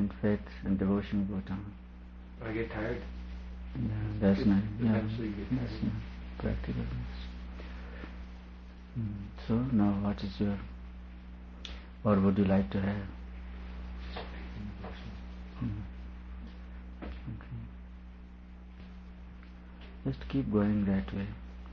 mind, faith and devotion go down. I get tired. Yeah, that's not. Yeah, Eventually you get that's tired. not practical. So now, what would you like to have? Okay. Just keep going that way.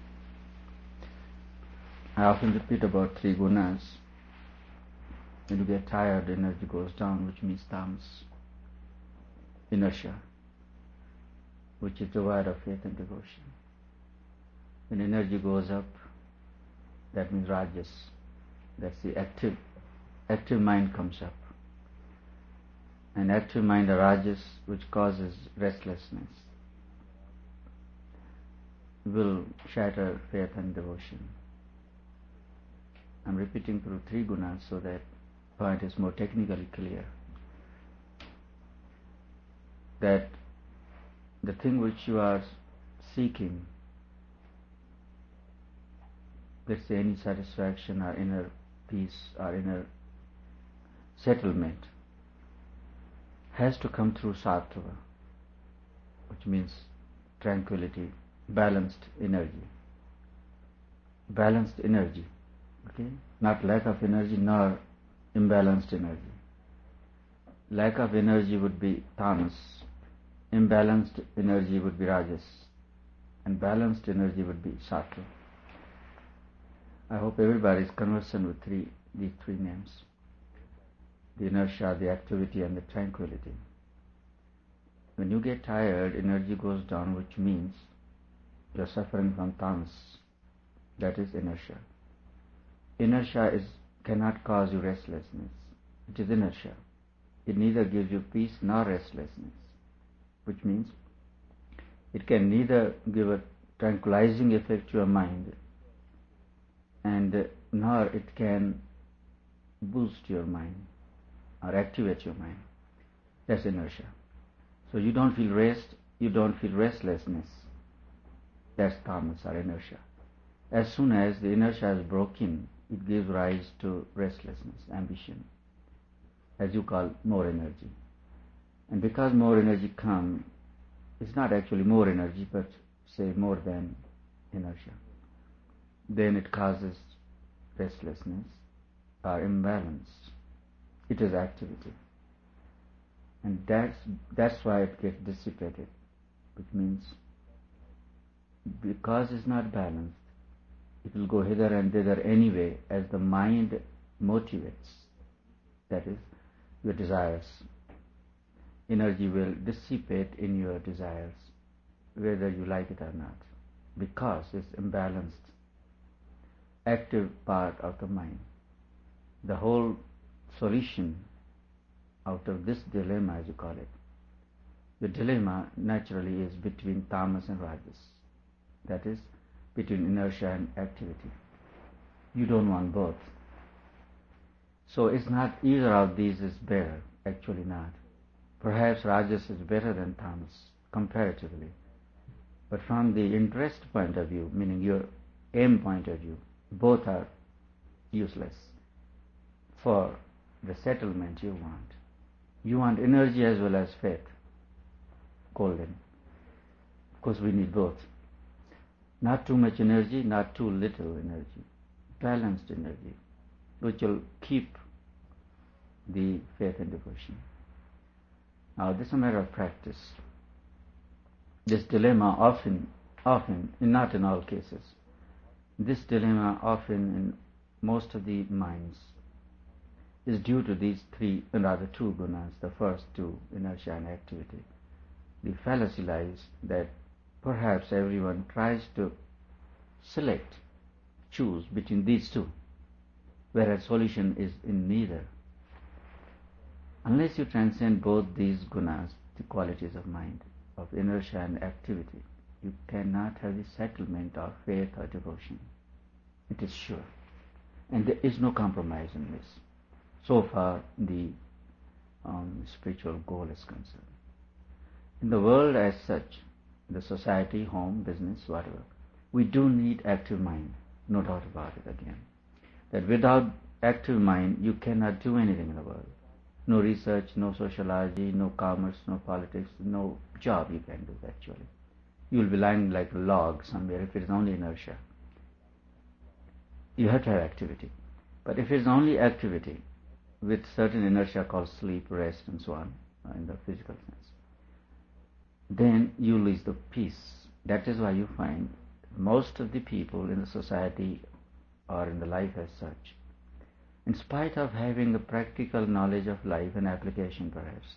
I often repeat about 3 gunas. When you get tired, energy goes down, which means tamas. Inertia, which is devoid of faith and devotion. When energy goes up, that means rajas. That's the active mind comes up. An active mind, a rajas, which causes restlessness, will shatter faith and devotion. I'm repeating through 3 gunas so that point is more technically clear. That the thing which you are seeking, let's say any satisfaction or inner peace or inner settlement, has to come through sattva, which means tranquility, balanced energy. Balanced energy, okay? Not lack of energy nor imbalanced energy. Lack of energy would be tamas, imbalanced energy would be rajas, and balanced energy would be sattva. I hope everybody is conversant with these three names: the inertia, the activity, and the tranquility. When you get tired, energy goes down, which means you are suffering from tamas. That is inertia. Inertia cannot cause you restlessness. It is inertia. It neither gives you peace nor restlessness, which means it can neither give a tranquilizing effect to your mind, and nor it can boost your mind or activate your mind. That's inertia. So you don't feel rest, you don't feel restlessness. That's tamas or inertia. As soon as the inertia is broken, it gives rise to restlessness, ambition, as you call more energy. And because more energy comes, it's not actually more energy, but say more than inertia. Then it causes restlessness or imbalance. It is activity. And that's why it gets dissipated, which means because it's not balanced, it will go hither and thither anyway as the mind motivates, that is, your desires. Energy will dissipate in your desires, whether you like it or not, because it's imbalanced, active part of the mind. The whole solution out of this dilemma, as you call it, the dilemma naturally is between tamas and rajas, that is, between inertia and activity. You don't want both. So it's not either of these is better, actually not. Perhaps rajas is better than tamas comparatively, but from the interest point of view, meaning your aim point of view, both are useless for the settlement you want. You want energy as well as faith, golden. Of course we need both. Not too much energy, not too little energy. Balanced energy, which will keep the faith and devotion. Now this is a matter of practice. This dilemma often, not in all cases, this dilemma often in most of the minds is due to these two gunas, the first two, inertia and activity. The fallacy lies that perhaps everyone tries to choose between these two, whereas solution is in neither. Unless you transcend both these gunas, the qualities of mind, of inertia and activity, you cannot have the settlement of faith or devotion. It is sure. And there is no compromise in this, so far the spiritual goal is concerned. In the world as such, the society, home, business, whatever, we do need active mind, no doubt about it again. That without active mind, you cannot do anything in the world. No research, no sociology, no commerce, no politics, no job you can do actually. You will be lying like a log somewhere if it is only inertia. You have to have activity. But if it is only activity with certain inertia called sleep, rest and so on in the physical sense, then you lose the peace. That is why you find most of the people in the society or in the life as such, in spite of having a practical knowledge of life and application perhaps,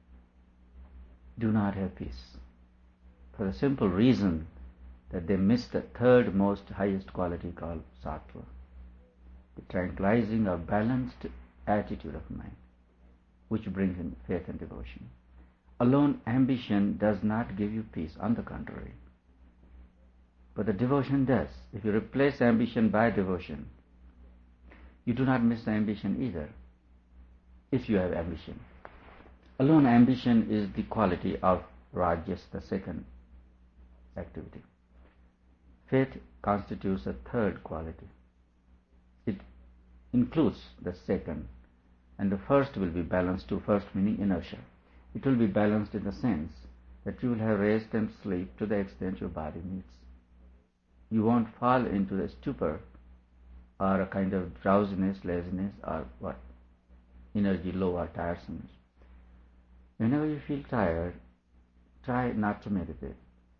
do not have peace. For the simple reason that they miss the third most highest quality called sattva, the tranquilizing or balanced attitude of mind, which brings in faith and devotion. Alone ambition does not give you peace, on the contrary. But the devotion does. If you replace ambition by devotion, you do not miss the ambition either, if you have ambition. Alone ambition is the quality of rajas, the second activity. Faith constitutes a third quality. It includes the second, and the first will be balanced too. First meaning inertia. It will be balanced in the sense that you will have rest and sleep to the extent your body needs. You won't fall into a stupor or a kind of drowsiness, laziness, or what? Energy low or tiresomeness. Whenever you feel tired, try not to meditate.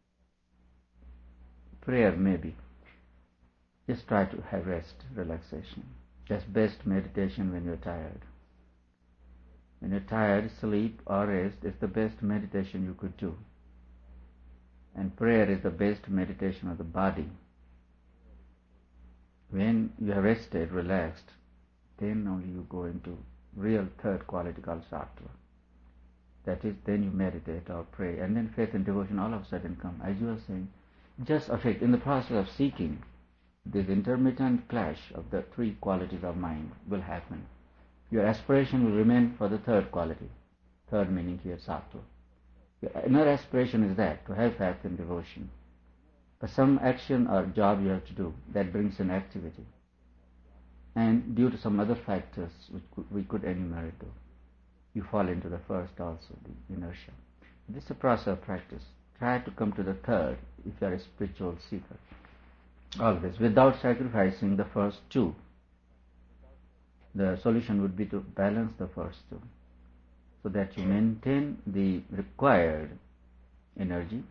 Prayer maybe. Just try to have rest, relaxation. That's best meditation when you're tired. When you're tired, sleep or rest is the best meditation you could do. And prayer is the best meditation of the body. When you have rested, relaxed, then only you go into real third quality called sattva. That is, then you meditate or pray, and then faith and devotion all of a sudden come. As you are saying, just affect, in the process of seeking, this intermittent clash of the three qualities of mind will happen. Your aspiration will remain for the third quality, third meaning here sattva. Your inner aspiration is that, to have faith and devotion. But some action or job you have to do, that brings in activity. And due to some other factors which we could enumerate though, you fall into the first also, the inertia. This is a process of practice. Try to come to the third if you are a spiritual seeker. Always, without sacrificing the first two. The solution would be to balance the first two, so that you maintain the required energy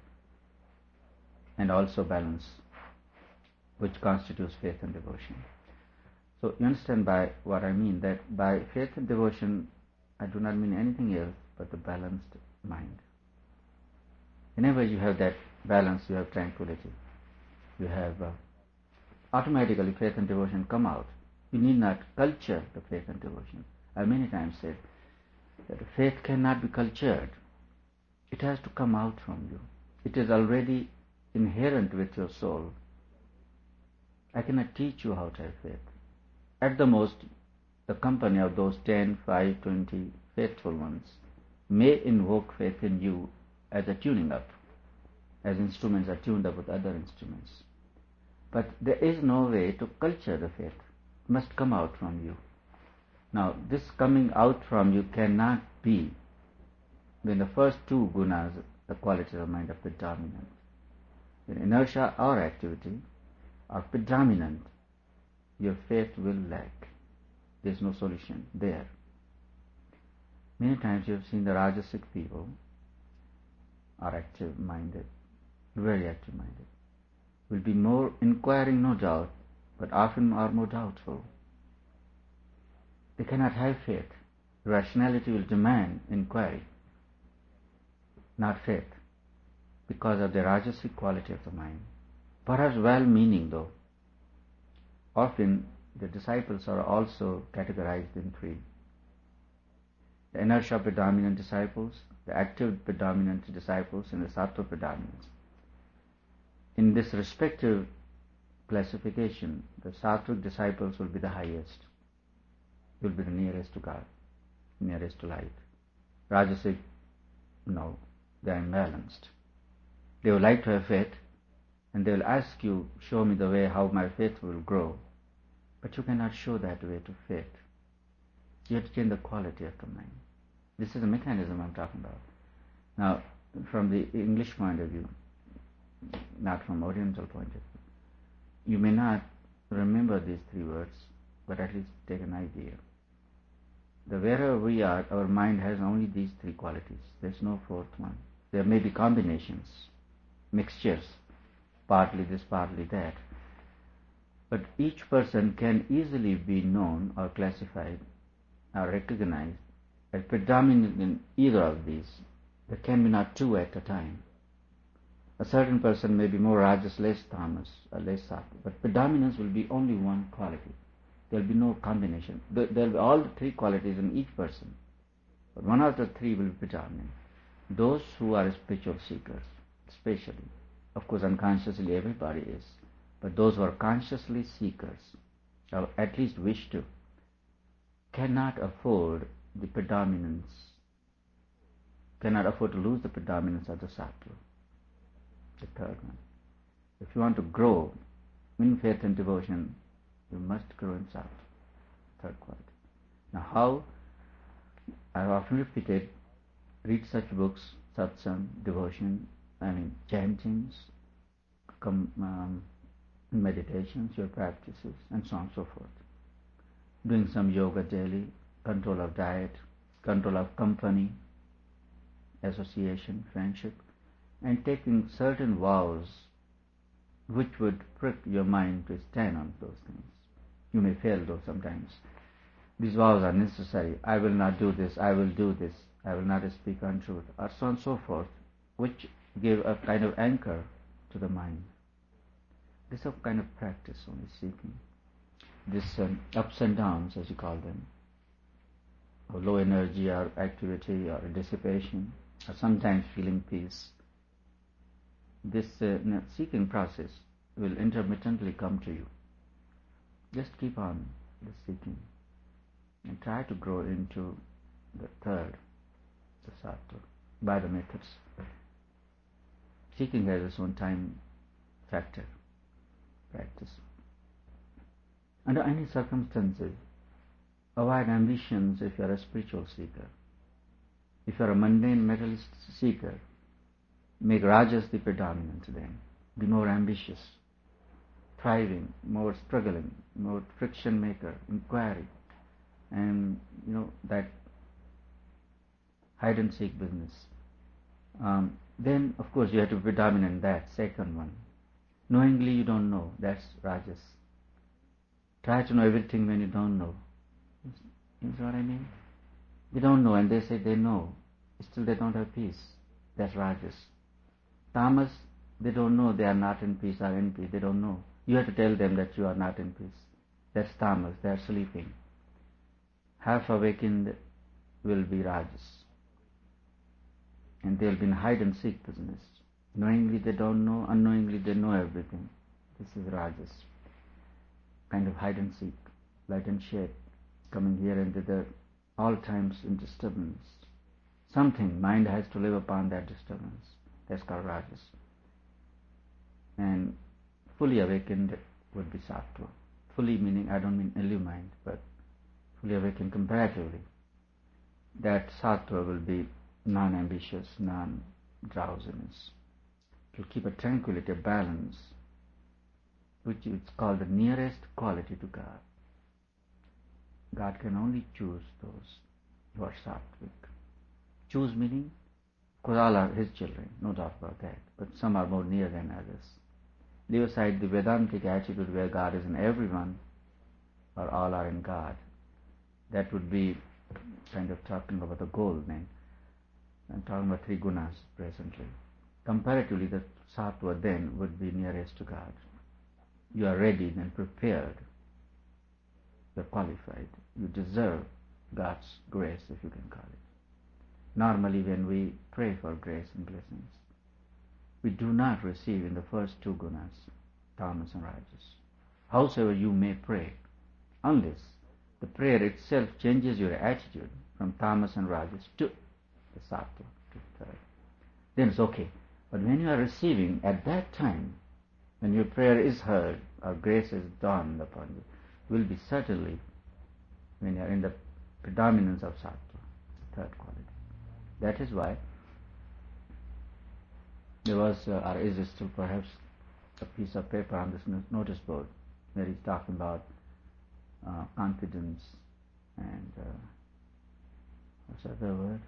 and also balance, which constitutes faith and devotion. So you understand by what I mean, that by faith and devotion I do not mean anything else but the balanced mind. Whenever you have that balance, you have tranquility. You have automatically faith and devotion come out. You need not culture the faith and devotion. I many times said that faith cannot be cultured. It has to come out from you. It is already inherent with your soul. I cannot teach you how to have faith. At the most, the company of those 10, 5, 20 faithful ones may invoke faith in you as a tuning up, as instruments are tuned up with other instruments. But there is no way to culture the faith. It must come out from you. Now, this coming out from you cannot be when the first two gunas, the qualities of mind, are predominant. When inertia or activity are predominant, your faith will lack. There is no solution there. Many times you have seen the Rajasic people are active-minded, very active-minded. Will be more inquiring, no doubt, but often are more doubtful. They cannot have faith. Rationality will demand inquiry, not faith, because of the Rajasic quality of the mind. Perhaps well-meaning though. Often the disciples are also categorized in three. The inertia predominant disciples, the active predominant disciples, and the sattva predominant. In this respective classification, the sattvic disciples will be the highest, will be the nearest to God, nearest to light. Rajasic, no, they are imbalanced. They would like to have faith, and they will ask you, show me the way how my faith will grow. But you cannot show that way to faith. You have to change the quality of the mind. This is the mechanism I'm talking about. Now, from the English point of view, not from Oriental point of view, you may not remember these three words, but at least take an idea. Wherever we are, our mind has only these three qualities. There's no fourth one. There may be combinations, mixtures, partly this, partly that. But each person can easily be known or classified or recognized as predominant in either of these. There can be not two at a time. A certain person may be more Rajas, less Tamas, or less Sattva, but predominance will be only one quality. There will be no combination. There will be all the three qualities in each person, but one out of three will be predominant. Those who are spiritual seekers, especially, of course unconsciously everybody is, but those who are consciously seekers, or at least wish to, cannot afford the predominance, cannot afford to lose the predominance of the Sattva, the third one. If you want to grow in faith and devotion, you must grow in Sattva, third quality. Now how? I have often repeated, read such books, satsang, devotion, chantings, meditations, your practices, and so on and so forth. Doing some yoga daily, control of diet, control of company, association, friendship, and taking certain vows which would prick your mind to stand on those things. You may fail though sometimes. These vows are necessary. I will not do this, I will do this, I will not speak untruth, or so on and so forth, which give a kind of anchor to the mind. This is a kind of practice only seeking. This ups and downs, as you call them, or low energy or activity or dissipation, or sometimes feeling peace. This seeking process will intermittently come to you. Just keep on the seeking and try to grow into the third, the Sattva, by the methods. Seeking has its own time factor, practice. Under any circumstances, avoid ambitions if you are a spiritual seeker. If you are a mundane materialist seeker, make Rajas the predominant then. Be more ambitious, thriving, more struggling, more friction maker, inquiry, and that hide and seek business. Then of course you have to be predominant in that second one. Knowingly you don't know, that's Rajas. Try to know everything when you don't know. You know what I mean? They don't know and they say they know, still they don't have peace. That's Rajas. Tamas, they don't know they are not in peace or in peace, they don't know. You have to tell them that you are not in peace. That's Tamas, they are sleeping. Half awakened will be Rajas. And they will be in hide and seek business. Knowingly they don't know, unknowingly they know everything. This is Rajas. Kind of hide and seek, light and shade, coming here and thither, all times in disturbance. Something, mind has to live upon that disturbance. That's called Rajas. And fully awakened would be Sattva. Fully meaning, I don't mean illumined, but fully awakened comparatively. That Sattva will be non-ambitious, non-drowsiness. It will keep a tranquility, a balance, which is called the nearest quality to God. God can only choose those who are sattvic. Choose meaning, because all are His children, no doubt about that, but some are more near than others. Leave aside the Vedantic attitude where God is in everyone, or all are in God. That would be kind of talking about the goal then. I'm talking about three gunas presently. Comparatively, the Sattva then would be nearest to God. You are ready and prepared. You are qualified. You deserve God's grace, if you can call it. Normally, when we pray for grace and blessings, we do not receive in the first two gunas, tamas and rajas. Howsoever you may pray, unless the prayer itself changes your attitude from tamas and rajas to the sattva, to the third, then it's okay. But when you are receiving at that time, when your prayer is heard or grace is dawned upon you, will be certainly, when you are in the predominance of sattva, third quality. That is why there was, or is still perhaps, a piece of paper on this notice board where he's talking about confidence and what's the other word?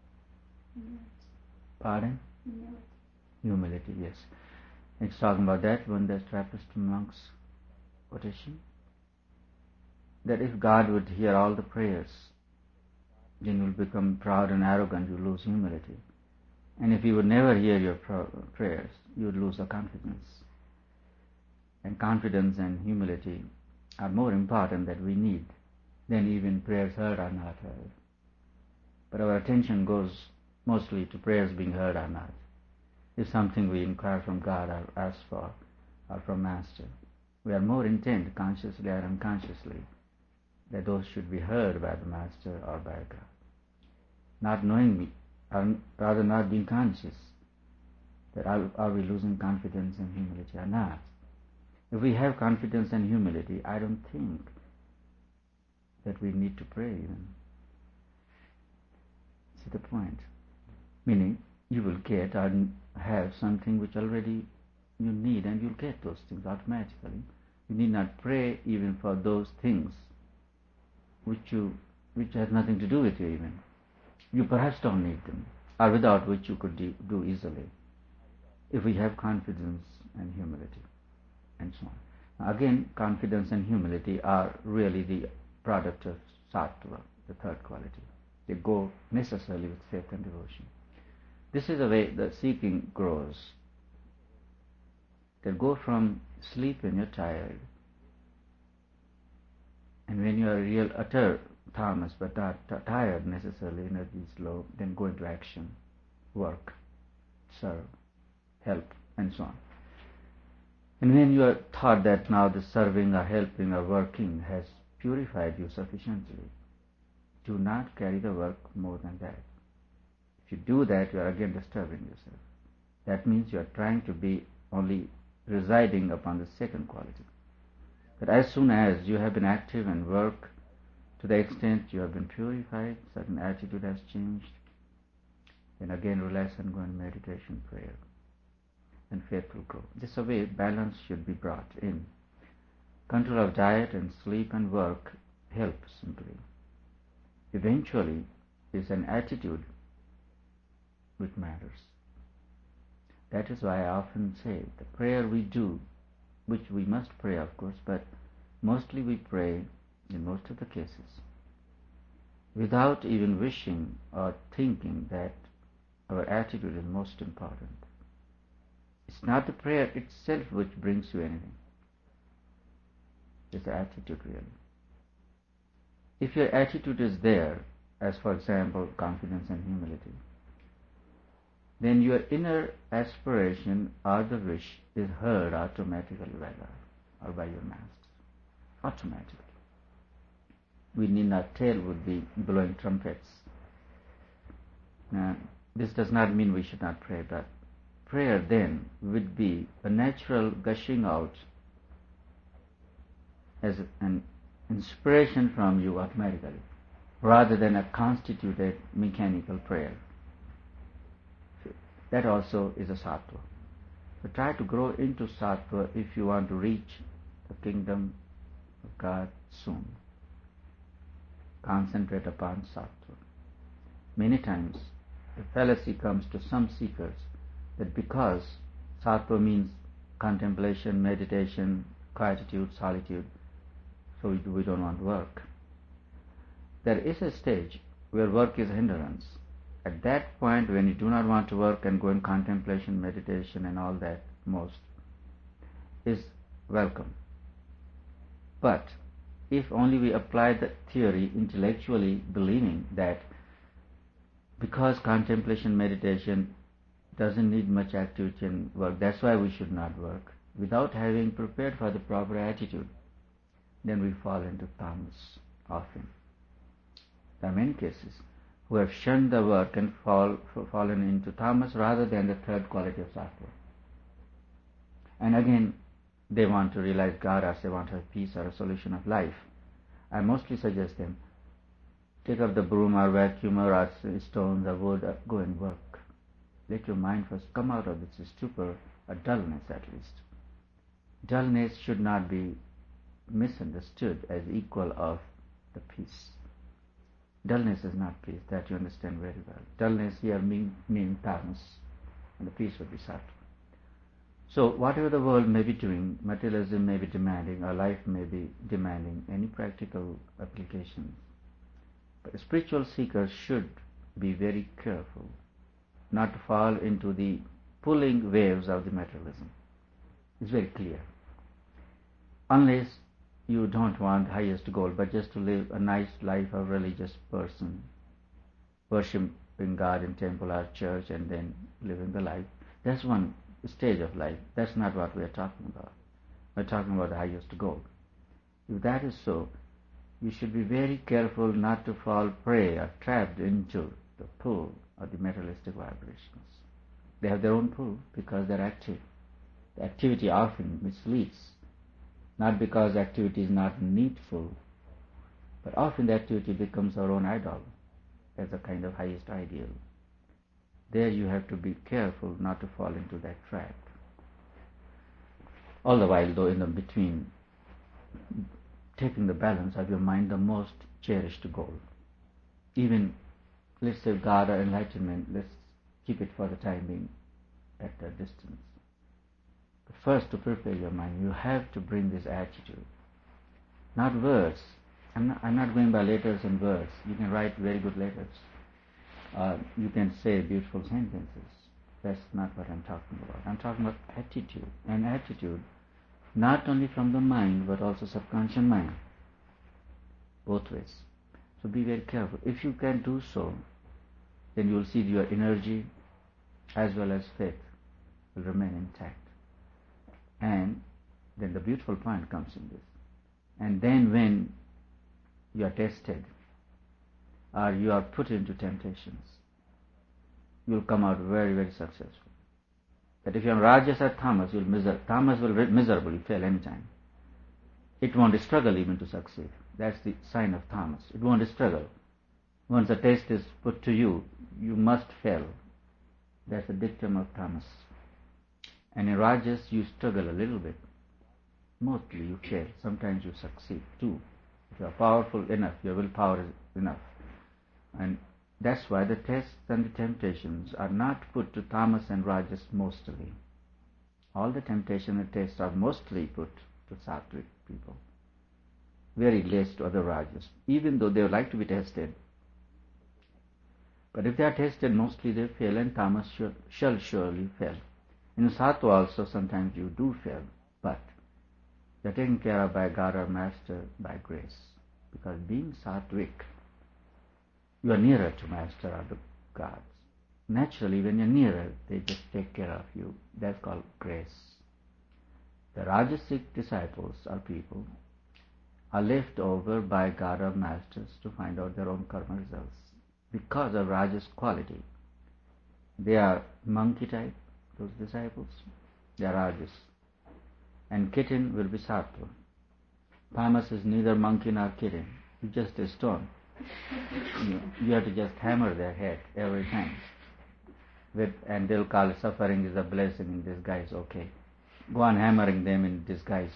Pardon? Humility, yes. It's talking about that when the Trappist monk's quotation, that if God would hear all the prayers, then you will become proud and arrogant, you lose humility. And if He would never hear your prayers, you would lose the confidence. And confidence and humility are more important that we need than even prayers heard or not heard. But our attention goes mostly to prayers being heard or not. If something we inquire from God or ask for, or from Master, we are more intent, consciously or unconsciously, that those should be heard by the Master or by God. Not knowing me, or rather not being conscious that are we losing confidence and humility or not. If we have confidence and humility, I don't think that we need to pray even. See the point? Meaning, you will get or have something which already you need, and you'll get those things automatically. You need not pray even for those things which has nothing to do with you even. You perhaps don't need them, or without which you could do easily, if we have confidence and humility, and so on. Now again, confidence and humility are really the product of sattva, the third quality. They go necessarily with faith and devotion. This is the way the seeking grows. They go from sleep when you're tired, and when you are real utter tamas but not tired necessarily, energy is low, then go into action, work, serve, help, and so on. And when you are thought that now the serving or helping or working has purified you sufficiently, do not carry the work more than that. If you do that, you are again disturbing yourself. That means you are trying to be only residing upon the second quality. But as soon as you have been active and work to the extent you have been purified, certain attitude has changed, then again relax and go in meditation, prayer, and faith will grow. This way balance should be brought in. Control of diet and sleep and work help simply. Eventually, it's an attitude which matters. That is why I often say the prayer we do, which we must pray of course, but mostly we pray in most of the cases without even wishing or thinking that our attitude is most important. It's not the prayer itself which brings you anything. It's the attitude really. If your attitude is there, as for example confidence and humility, then your inner aspiration or the wish is heard automatically by God or by your Master. Automatically. We need not tell with the blowing trumpets. Now, this does not mean we should not pray, but prayer then would be a natural gushing out as an inspiration from you automatically, rather than a constituted mechanical prayer. That also is a sattva. So try to grow into sattva if you want to reach the kingdom of God soon. Concentrate upon sattva. Many times the fallacy comes to some seekers that because sattva means contemplation, meditation, quietude, solitude, so we don't want work. There is a stage where work is a hindrance. At that point, when you do not want to work and go in contemplation, meditation and all that, most is welcome. But if only we apply the theory intellectually, believing that because contemplation, meditation doesn't need much activity and work, that's why we should not work, without having prepared for the proper attitude, then we fall into tamas often. There are many cases who have shunned the work and fallen into tamas rather than the third quality of sattva. And again, they want to realize God, or they want to have peace or a solution of life. I mostly suggest them, Take up the broom or vacuum or stones or wood, go and work. Let your mind first come out of this stupor, or dullness at least. Dullness should not be misunderstood as equal of the peace. Dullness is not peace, that you understand very well. Dullness here means tamas, and the peace would be sattva. So whatever the world may be doing, materialism may be demanding, or life may be demanding any practical applications. But spiritual seekers should be very careful not to fall into the pulling waves of the materialism. It's very clear. Unless you don't want the highest goal, but just to live a nice life of religious person, worshipping God in temple or church and then living the life. That's one stage of life. That's not what we are talking about. We're talking about the highest goal. If that is so, you should be very careful not to fall prey or trapped into the pull of the materialistic vibrations. They have their own pull because they're active. The activity often misleads, not because activity is not needful, but often the activity becomes our own idol as a kind of highest ideal. There you have to be careful not to fall into that trap. All the while, though, in the between, taking the balance of your mind the most cherished goal. Even, let's say, God or enlightenment, let's keep it for the time being at a distance. But first, to prepare your mind, you have to bring this attitude. Not words. I'm not going by letters and words. You can write very good letters. You can say beautiful sentences. That's not what I'm talking about. I'm talking about attitude. And attitude not only from the mind but also subconscious mind. Both ways. So be very careful. If you can do so, then you will see your energy as well as faith will remain intact. And then the beautiful point comes in this. And then when you are tested or you are put into temptations, you will come out very, very successful. But if you are Rajas or Tamas, Tamas will miserably fail any time. It won't struggle even to succeed. That's the sign of Tamas. It won't struggle. Once a test is put to you, you must fail. That's the dictum of Tamas. And in Rajas, you struggle a little bit. Mostly you fail. Sometimes you succeed too. If you are powerful enough, your willpower is enough. And that's why the tests and the temptations are not put to Tamas and Rajas mostly. All the temptation and tests are mostly put to Sattvic people. Very less to other Rajas, even though they would like to be tested. But if they are tested, mostly they fail, and Tamas shall surely fail. In Sattva also sometimes you do fail, but you are taken care of by God or Master by grace. Because being Sattvic, you are nearer to Master or the gods. Naturally, when you are nearer, they just take care of you. That's called grace. The Rajasic disciples or people are left over by God or Masters to find out their own karma results. Because of Rajas quality, they are monkey type, those disciples. They are Rajas. And kitten will be Sattva. Tamas is neither monkey nor kitten. It's just a stone. You have to just hammer their head every time. And they'll call suffering is a blessing in disguise. Okay. Go on hammering them in disguise,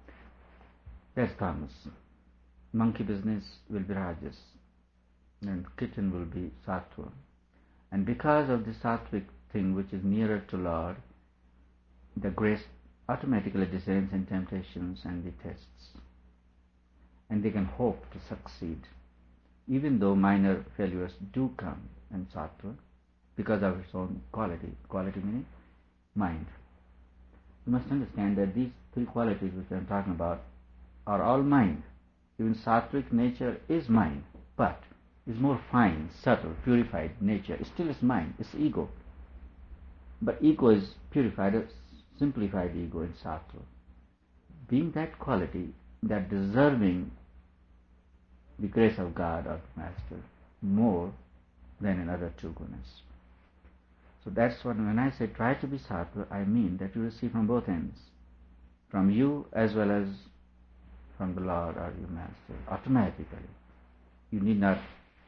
That's Tamas. Monkey business will be Rajas. And kitten will be Sattva. And because of the Sattvic thing which is nearer to Lord, the grace automatically descends in temptations and the tests. And they can hope to succeed. Even though minor failures do come in Sattva, because of its own quality. Quality meaning mind. You must understand that these three qualities which I am talking about are all mind. Even Sattvic nature is mind, but is more fine, subtle, purified nature. It still is mind, it's ego. But ego is purified, a simplified ego in Sattva. Being that quality, that deserving the grace of God or Master more than in other two gunas. So that's what, when I say try to be Sattva, I mean that you receive from both ends. From you as well as from the Lord or your Master, automatically. You need not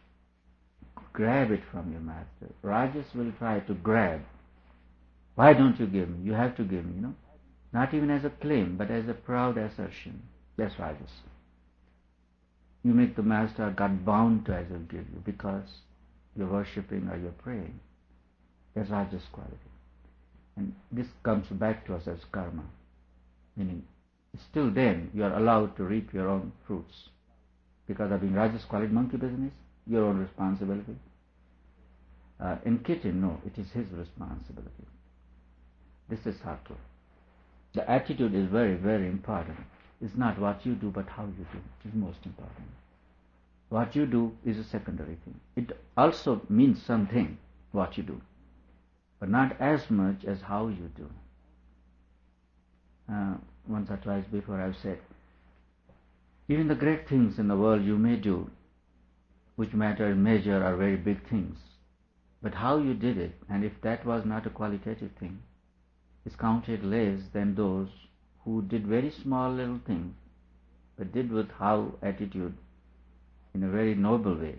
grab it from your master. Rajas will try to grab. Why don't you give me? You have to give me, Not even as a claim, but as a proud assertion. That's Rajas. You make the master God bound to as will give you because you're worshipping or you're praying. That's Rajas quality. And this comes back to us as karma. Meaning, still then you are allowed to reap your own fruits. Because of being Rajas quality, monkey business, your own responsibility. In kitten, no, it is his responsibility. This is Sattva. The attitude is very, very important. It's not what you do, but how you do. It's most important. What you do is a secondary thing. It also means something, what you do, but not as much as how you do. Once or twice before I've said, even the great things in the world you may do, which matter in measure, are very big things. But how you did it, and if that was not a qualitative thing, is counted less than those who did very small little things, but did with how attitude in a very noble way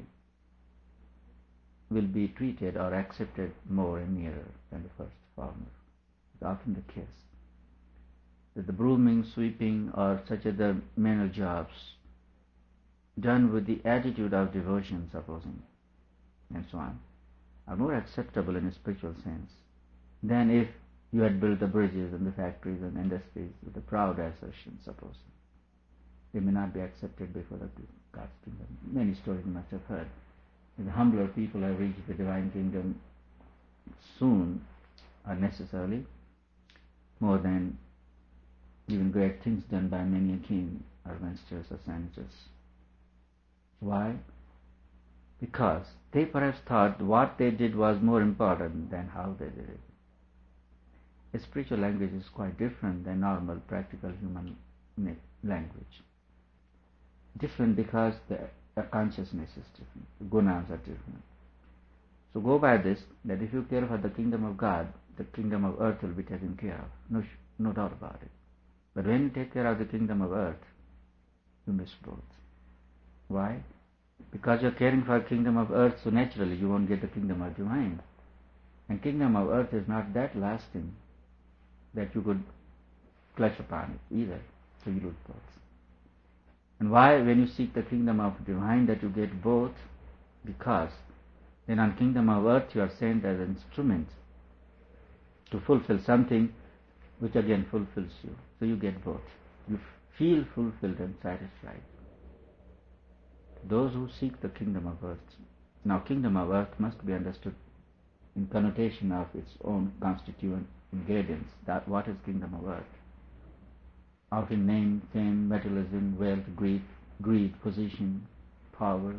will be treated or accepted more and nearer than the first former. It's often the case that the brooming, sweeping, or such other menial jobs done with the attitude of devotion, supposing, and so on, are more acceptable in a spiritual sense than if you had built the bridges and the factories and industries with a proud assertion, supposing. They may not be accepted before the God's kingdom. Many stories you must have heard. The humbler people have reached the divine kingdom soon, or necessarily, more than even great things done by many a king or ministers or senators. Why? Because they perhaps thought what they did was more important than how they did it. A spiritual language is quite different than normal practical human language. Different because the consciousness is different, the gunas are different. So go by this, that if you care for the kingdom of God, the kingdom of earth will be taken care of. No doubt about it. But when you take care of the kingdom of earth, you miss both. Why? Because you're caring for the kingdom of earth, so naturally you won't get the kingdom of divine. And kingdom of earth is not that lasting that you could clutch upon it either, so you lose both. And why, when you seek the kingdom of divine, that you get both? Because then on kingdom of earth you are sent as an instrument to fulfill something which again fulfills you. So you get both. You feel fulfilled and satisfied. Those who seek the kingdom of earth. Now kingdom of earth must be understood in connotation of its own constituent ingredients. That what is kingdom of earth? Out in name, fame, materialism, wealth, greed, position, power,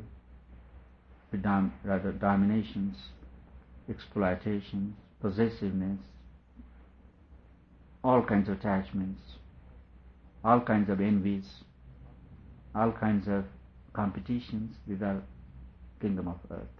dominations, exploitations, possessiveness, all kinds of attachments, all kinds of envies, all kinds of competitions. These are kingdom of earth.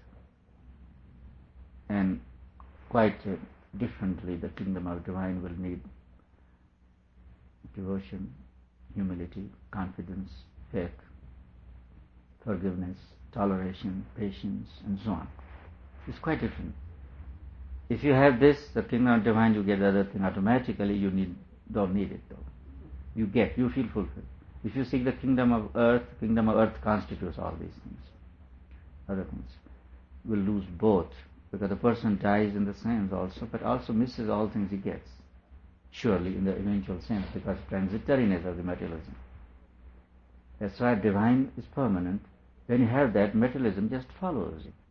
And quite differently, the kingdom of divine will need devotion, humility, confidence, faith, forgiveness, toleration, patience, and so on. It's quite different. If you have this, the kingdom of divine, you get the other thing automatically. You don't need it though. You feel fulfilled. If you seek the kingdom of earth constitutes all these things. Other things will lose both, because the person dies in the sense also, but also misses all things he gets. Surely in the eventual sense, because transitoriness of the materialism. That's why divine is permanent. When you have that, materialism just follows it.